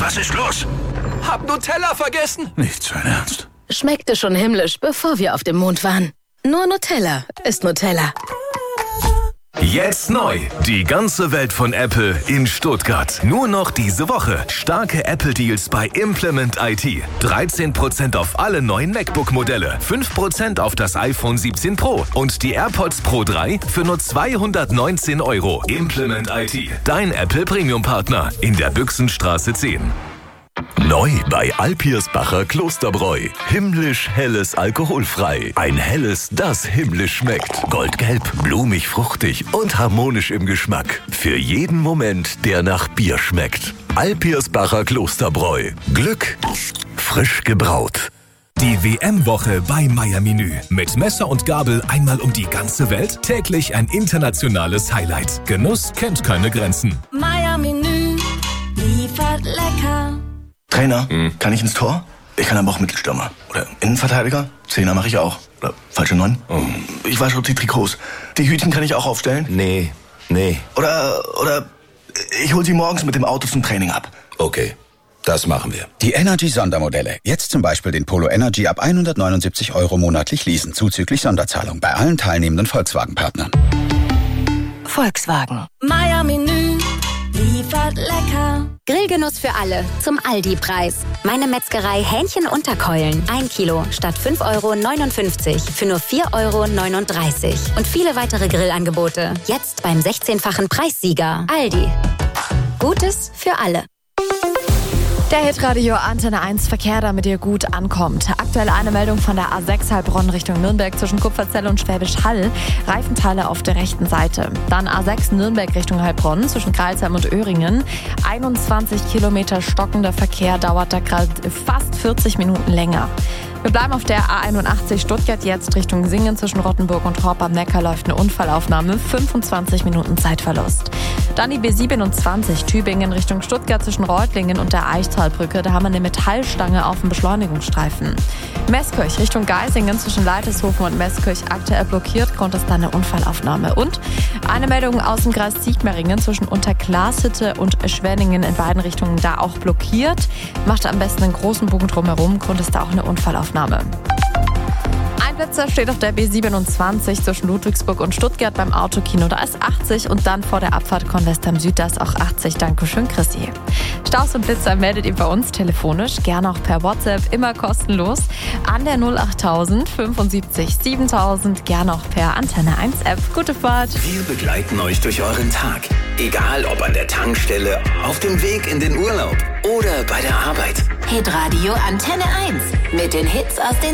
Was ist los? Hab Nutella vergessen. Nicht sein Ernst. Schmeckte schon himmlisch, bevor wir auf dem Mond waren. Nur Nutella ist Nutella. Jetzt neu. Die ganze Welt von Apple in Stuttgart. Nur noch diese Woche. Starke Apple-Deals bei Implement IT. 13% auf alle neuen MacBook-Modelle. 5% auf das iPhone 17 Pro. Und die AirPods Pro 3 für nur 219 €. Implement IT. Dein Apple-Premium-Partner in der Büchsenstraße 10. Neu bei Alpirsbacher Klosterbräu. Himmlisch helles alkoholfrei. Ein helles, das himmlisch schmeckt. Goldgelb, blumig, fruchtig und harmonisch im Geschmack. Für jeden Moment, der nach Bier schmeckt. Alpirsbacher Klosterbräu. Glück frisch gebraut. Die WM-Woche bei Meier Menü. Mit Messer und Gabel einmal um die ganze Welt. Täglich ein internationales Highlight. Genuss kennt keine Grenzen. Meier Menü liefert lecker. Trainer, kann ich ins Tor? Ich kann aber auch Mittelstürmer. Oder Innenverteidiger? Zehner mache ich auch. Oder falsche 9? Ich wasche auch die Trikots. Die Hütchen kann ich auch aufstellen? Nee. Oder ich hol sie morgens mit dem Auto zum Training ab. Okay, das machen wir. Die Energy-Sondermodelle. Jetzt zum Beispiel den Polo Energy ab 179 € monatlich leasen, zuzüglich Sonderzahlung bei allen teilnehmenden Volkswagen-Partnern. Volkswagen. Meier Menü liefert lecker. Grillgenuss für alle zum Aldi-Preis. Meine Metzgerei Hähnchenunterkeulen. 1 Kilo statt 5,59 € für nur 4,39 €. Und viele weitere Grillangebote. Jetzt beim 16-fachen Preissieger. Aldi. Gutes für alle. Der Hitradio Antenne 1 Verkehr, damit ihr gut ankommt. Aktuell eine Meldung von der A6 Heilbronn Richtung Nürnberg zwischen Kupferzelle und Schwäbisch Hall. Reifenteile auf der rechten Seite. Dann A6 Nürnberg Richtung Heilbronn zwischen Crailsheim und Öhringen. 21 Kilometer stockender Verkehr, dauert da gerade fast 40 Minuten länger. Wir bleiben auf der A81 Stuttgart jetzt Richtung Singen zwischen Rottenburg und Horb am Neckar läuft eine Unfallaufnahme, 25 Minuten Zeitverlust. Dann die B27 Tübingen Richtung Stuttgart zwischen Reutlingen und der Eichtalbrücke, da haben wir eine Metallstange auf dem Beschleunigungsstreifen. Meßkirch Richtung Geisingen zwischen Leiteshofen und Meßkirch aktuell blockiert, Grund ist da eine Unfallaufnahme. Und eine Meldung aus dem Kreis Sigmaringen zwischen Unterglashütte und Schwenningen in beiden Richtungen da auch blockiert. Macht am besten einen großen Bogen drumherum, Grund ist da auch eine Unfallaufnahme. Ein Blitzer steht auf der B27 zwischen Ludwigsburg und Stuttgart beim Autokino. Da ist 80 und dann vor der Abfahrt Convestheim Süd, da ist auch 80. Dankeschön, Chrissy. Staus und Blitzer meldet ihr bei uns telefonisch, gerne auch per WhatsApp, immer kostenlos, an der 08000 75 7000, gerne auch per Antenne 1 App. Gute Fahrt. Wir begleiten euch durch euren Tag. Egal ob an der Tankstelle, auf dem Weg in den Urlaub oder bei der Arbeit. Hitradio Antenne 1 mit den Hits aus den